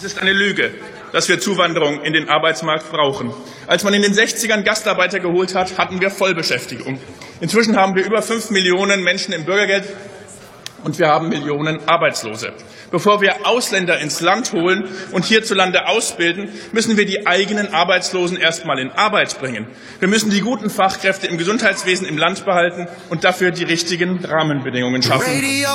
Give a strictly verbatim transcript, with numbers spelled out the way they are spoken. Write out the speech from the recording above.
Es ist eine Lüge, dass wir Zuwanderung in den Arbeitsmarkt brauchen. Als man in den sechzigern Gastarbeiter geholt hat, hatten wir Vollbeschäftigung. Inzwischen haben wir über fünf Millionen Menschen im Bürgergeld und wir haben Millionen Arbeitslose. Bevor wir Ausländer ins Land holen und hierzulande ausbilden, müssen wir die eigenen Arbeitslosen erst mal in Arbeit bringen. Wir müssen die guten Fachkräfte im Gesundheitswesen im Land behalten und dafür die richtigen Rahmenbedingungen schaffen.